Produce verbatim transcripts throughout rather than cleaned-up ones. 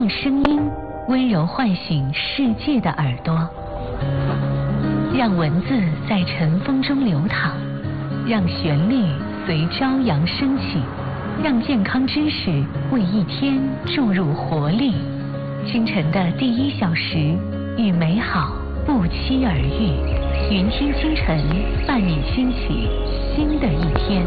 用声音温柔唤醒世界的耳朵，让文字在尘封中流淌，让旋律随朝阳升起，让健康知识为一天注入活力。清晨的第一小时，与美好不期而遇。云听清晨，伴你兴起新的一天。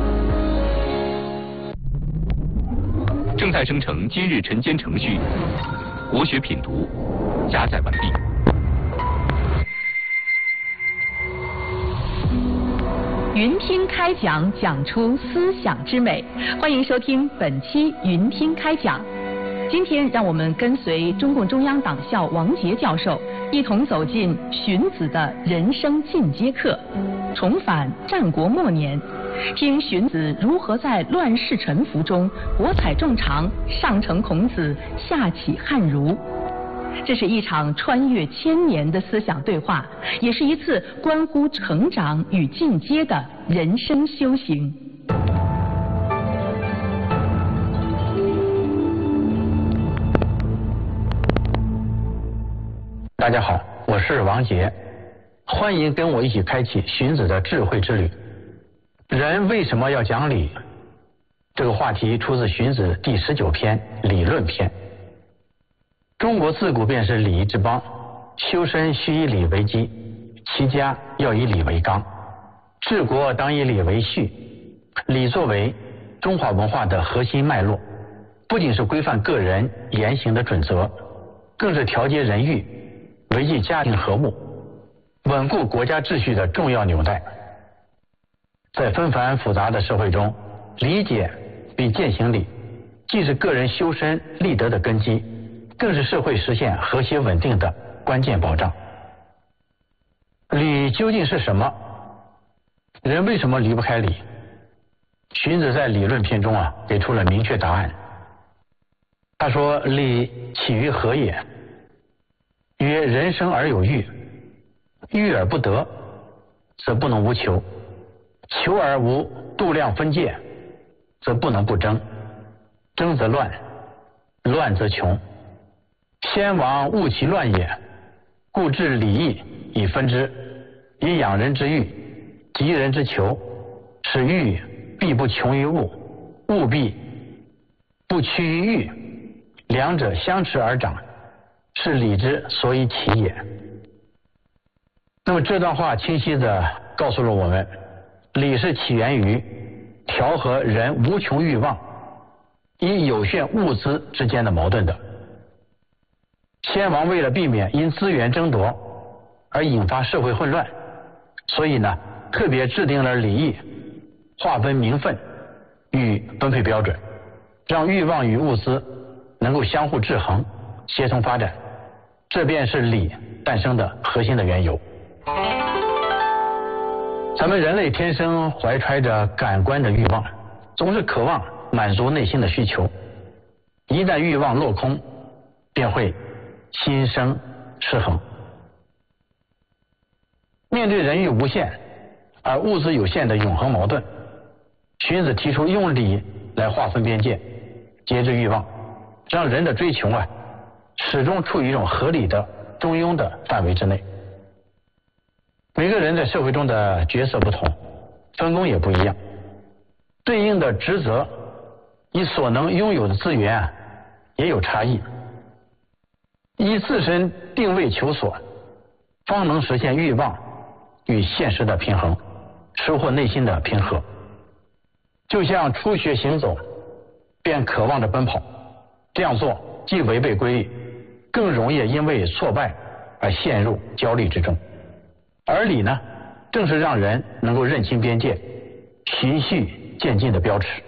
正在生成今日晨间程序，国学品读，加载完毕。 云听开讲，讲出思想之美。欢迎收听本期云听开讲。今天让我们跟随中共中央党校王杰教授，一同走进荀子的人生进阶课，重返战国末年，听荀子如何在乱世沉浮中博采众长，上承孔子，下启汉儒。这是一场穿越千年的思想对话，也是一次关乎成长与进阶的人生修行。 大家好，我是王杰，欢迎跟我一起开启荀子的智慧之旅。人为什么要讲理？这个话题出自荀子第十九篇《理论篇》。中国自古便是礼仪之邦，修身须以礼为基，齐家要以礼为纲，治国当以礼为序。礼作为中华文化的核心脉络，不仅是规范个人言行的准则，更是调节人欲、维系家庭和睦、稳固国家秩序的重要纽带。在纷繁复杂的社会中，理解并践行礼，既是个人修身立德的根基，更是社会实现和谐稳定的关键保障。礼究竟是什么？人为什么离不开礼？荀子在理论篇中啊，给出了明确答案。他说：礼起于何也？曰：人生而有欲，欲而不得，则不能无求；求而无度量分界，则不能不争。争则乱，乱则穷。先王务其乱也，故治礼义以分之，以养人之欲，及人之求，使欲必不穷于物，物必不趋于欲，两者相持而长，是礼之所以起也。那么这段话清晰地告诉了我们，礼是起源于调和人无穷欲望以有限物资之间的矛盾的。先王为了避免因资源争夺而引发社会混乱，所以呢，特别制定了礼义，划分名分与分配标准，让欲望与物资能够相互制衡、协同发展，这便是礼诞生的核心的缘由。咱们人类天生怀揣着感官的欲望，总是渴望满足内心的需求，一旦欲望落空，便会心生失衡。面对人欲无限而物质有限的永恒矛盾，荀子提出用礼来划分边界，节制欲望，让人的追求啊始终处于一种合理的中庸的范围之内。每个人在社会中的角色不同，分工也不一样，对应的职责以所能拥有的资源啊也有差异。以自身定位求索，方能实现欲望与现实的平衡，收获内心的平和。就像初学行走，便渴望着奔跑，这样做既违背规律，更容易因为挫败而陷入焦虑之中。而礼呢，正是让人能够认清边界，循序渐进的标尺。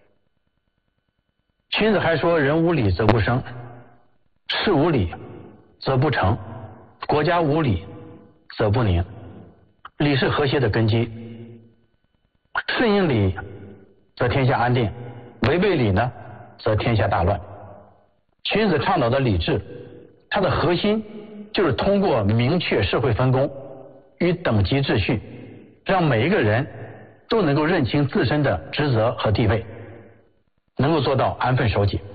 荀子还说：人无礼则不生，事无礼则不成，国家无礼则不宁。礼是和谐的根基，顺应礼则天下安定，违背礼呢则天下大乱。荀子倡导的礼制，它的核心就是通过明确社会分工与等级秩序，让每一个人都能够认清自身的职责和地位，能够做到安分守己。